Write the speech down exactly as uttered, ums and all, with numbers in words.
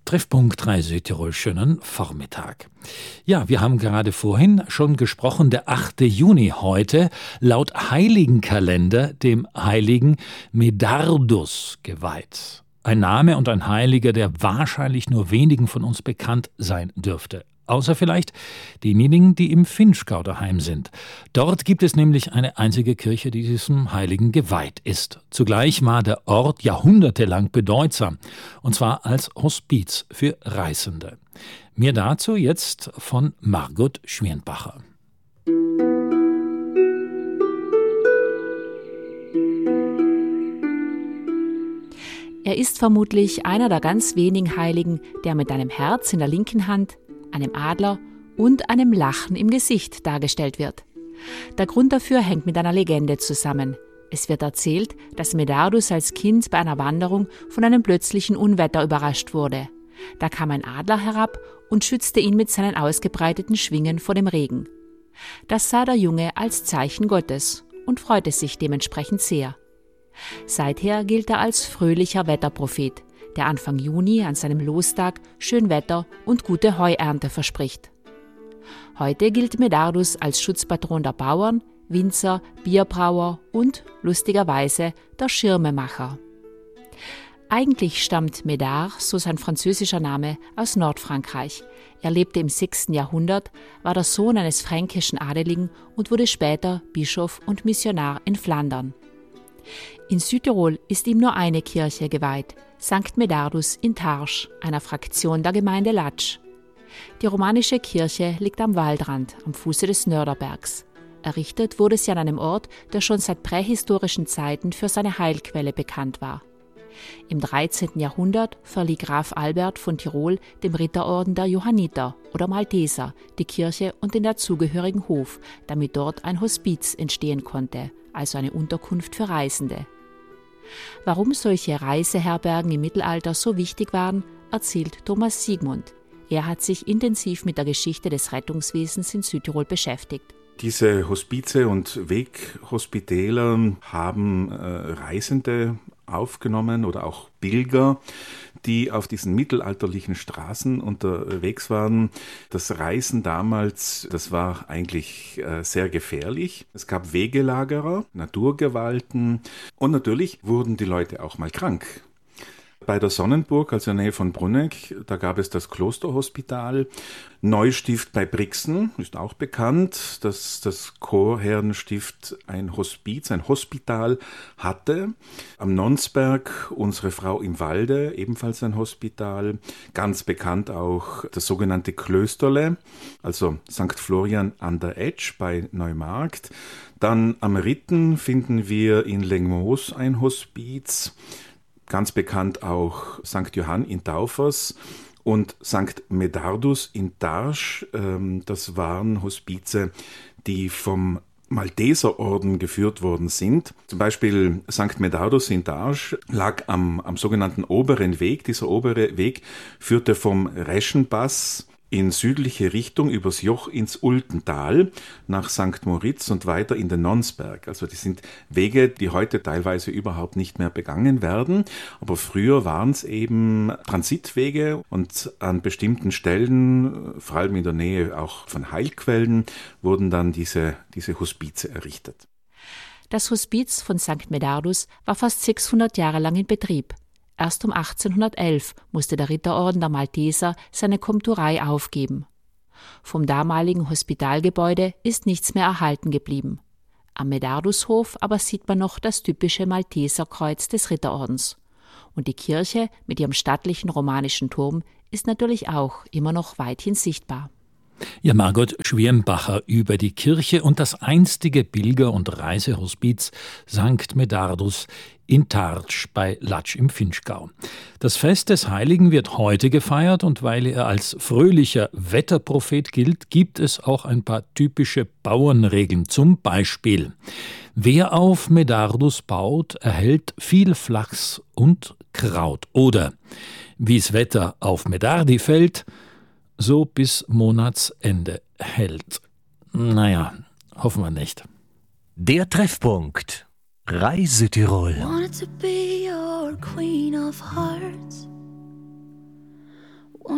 Treffpunkt drei Südtirol, schönen Vormittag. Ja, wir haben gerade vorhin schon gesprochen, der achte Juni heute, laut Heiligenkalender dem heiligen Medardus geweiht. Ein Name und ein Heiliger, der wahrscheinlich nur wenigen von uns bekannt sein dürfte. Außer vielleicht denjenigen, die im Vinschgau daheim sind. Dort gibt es nämlich eine einzige Kirche, die diesem Heiligen geweiht ist. Zugleich war der Ort jahrhundertelang bedeutsam, und zwar als Hospiz für Reisende. Mehr dazu jetzt von Margot Schwirnbacher. Er ist vermutlich einer der ganz wenigen Heiligen, der mit einem Herz in der linken Hand, einem Adler und einem Lachen im Gesicht dargestellt wird. Der Grund dafür hängt mit einer Legende zusammen. Es wird erzählt, dass Medardus als Kind bei einer Wanderung von einem plötzlichen Unwetter überrascht wurde. Da kam ein Adler herab und schützte ihn mit seinen ausgebreiteten Schwingen vor dem Regen. Das sah der Junge als Zeichen Gottes und freute sich dementsprechend sehr. Seither gilt er als fröhlicher Wetterprophet, der Anfang Juni an seinem Lostag schön Wetter und gute Heuernte verspricht. Heute gilt Medardus als Schutzpatron der Bauern, Winzer, Bierbrauer und, lustigerweise, der Schirmemacher. Eigentlich stammt Médard, so sein französischer Name, aus Nordfrankreich. Er lebte im sechsten Jahrhundert, war der Sohn eines fränkischen Adeligen und wurde später Bischof und Missionar in Flandern. In Südtirol ist ihm nur eine Kirche geweiht, Sankt Medardus in Tarsch, einer Fraktion der Gemeinde Latsch. Die romanische Kirche liegt am Waldrand, am Fuße des Nörderbergs. Errichtet wurde sie an einem Ort, der schon seit prähistorischen Zeiten für seine Heilquelle bekannt war. Im dreizehnten Jahrhundert verlieh Graf Albert von Tirol dem Ritterorden der Johanniter oder Malteser die Kirche und den dazugehörigen Hof, damit dort ein Hospiz entstehen konnte, also eine Unterkunft für Reisende. Warum solche Reiseherbergen im Mittelalter so wichtig waren, erzählt Thomas Siegmund. Er hat sich intensiv mit der Geschichte des Rettungswesens in Südtirol beschäftigt. Diese Hospize und Weghospitäler haben äh, Reisende aufgenommen oder auch Pilger, die auf diesen mittelalterlichen Straßen unterwegs waren. Das Reisen damals, das war eigentlich äh, sehr gefährlich. Es gab Wegelagerer, Naturgewalten und natürlich wurden die Leute auch mal krank. Bei der Sonnenburg, also in der Nähe von Brunegg, da gab es das Klosterhospital. Neustift bei Brixen ist auch bekannt, dass das Chorherrenstift ein Hospiz, ein Hospital hatte. Am Nonsberg unsere Frau im Walde, ebenfalls ein Hospital. Ganz bekannt auch das sogenannte Klösterle, also Sankt Florian an der Etsch bei Neumarkt. Dann am Ritten finden wir in Lengmoos ein Hospiz. Ganz bekannt auch Sankt Johann in Taufers und Sankt Medardus in Tarsch. Das waren Hospize, die vom Malteserorden geführt worden sind. Zum Beispiel Sankt Medardus in Tarsch lag am, am sogenannten oberen Weg. Dieser obere Weg führte vom Reschenpass in südliche Richtung übers Joch ins Ultental nach Sankt Moritz und weiter in den Nonsberg. Also das sind Wege, die heute teilweise überhaupt nicht mehr begangen werden. Aber früher waren es eben Transitwege und an bestimmten Stellen, vor allem in der Nähe auch von Heilquellen, wurden dann diese, diese Hospize errichtet. Das Hospiz von Sankt Medardus war fast sechshundert Jahre lang in Betrieb. Erst um achtzehnhundertelf musste der Ritterorden der Malteser seine Komturei aufgeben. Vom damaligen Hospitalgebäude ist nichts mehr erhalten geblieben. Am Medardushof aber sieht man noch das typische Malteserkreuz des Ritterordens. Und die Kirche mit ihrem stattlichen romanischen Turm ist natürlich auch immer noch weithin sichtbar. Ja, Margot Schwirnbacher über die Kirche und das einstige Pilger- und Reisehospiz Sankt Medardus in Tarsch bei Latsch im Vinschgau. Das Fest des Heiligen wird heute gefeiert und weil er als fröhlicher Wetterprophet gilt, gibt es auch ein paar typische Bauernregeln. Zum Beispiel: Wer auf Medardus baut, erhält viel Flachs und Kraut. Oder wie's Wetter auf Medardi fällt, so bis Monatsende hält. Naja, hoffen wir nicht. Der Treffpunkt Reise Tirol. Wanted to be your queen of hearts.